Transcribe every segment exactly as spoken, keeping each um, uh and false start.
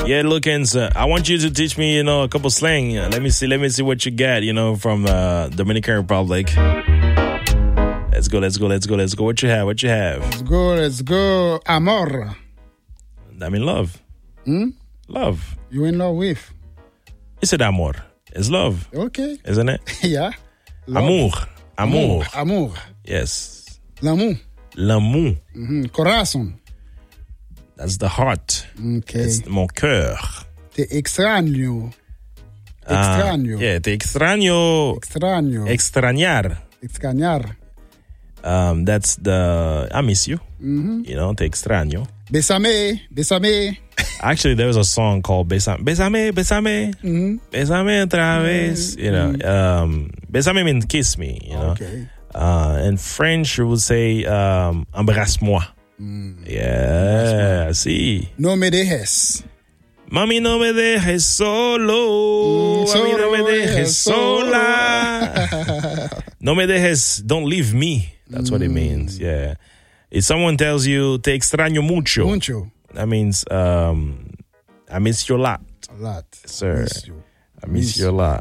Yeah, Lookins, uh, I want you to teach me, you know, a couple slang. Uh, let me see, let me see what you get, you know, from uh, Dominican Republic. Let's go, let's go, let's go, let's go. What you have? What you have? Let's go, let's go. Amor. I mean, love. Hmm? Love. You in love with? You said amor. It's love. Okay. Isn't it? Yeah. Love. Amour. Amour. Amour. Yes. L'amour. L'amour. Mm-hmm. Corazon. That's the heart. Okay. It's mon cœur. Te extraño. Extraño. Uh, yeah, te extraño. Extraño. Extrañar. Extrañar. Um, that's the, I miss you. Mm-hmm. You know, te extraño. Besame. Besame. Actually, there was a song called Besame, Besame, Besame, Mm-hmm. Besame otra vez. Mm-hmm. You know, um, Besame means kiss me, you know. Okay. Uh, in French, you would say, um, embrasse-moi. Mm. Yeah, see. No me dejes. Mami, no me dejes solo. Mm, Mami, no me solo dejes solo. sola. No me dejes, don't leave me. That's mm. what it means, yeah. If someone tells you, te extraño mucho. Mucho. That means, um, I miss you a lot. A lot. Sir. I miss you. I miss, miss you a lot.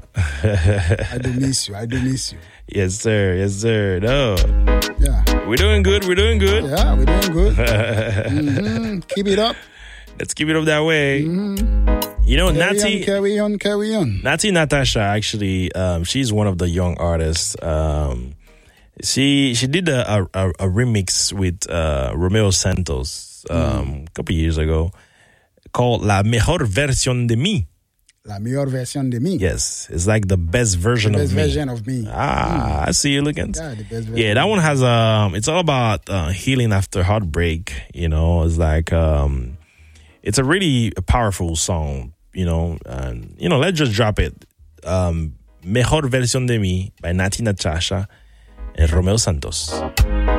I do miss you. I do miss you. Yes, sir. Yes, sir. No. Yeah. We're doing good. We're doing good. Yeah, we're doing good. mm-hmm. Keep it up. Let's keep it up that way. Mm-hmm. You know, carry Nati. On, carry on, carry on. Nati Natasha, actually, um, she's one of the young artists. Um, she she did a, a, a remix with uh, Romeo Santos um, mm. a couple years ago called La Mejor Versión de Mí. La mejor versión de mí. Yes, it's like the best version the best of me. version of me. Ah, mm. I see you looking. Yeah, the best version. Yeah, that one has um. It's all about uh, healing after heartbreak. You know, it's like um, it's a really powerful song. You know, and you know, let's just drop it. Um, Mejor Versión de Mí by Nati Natasha and Romeo Santos.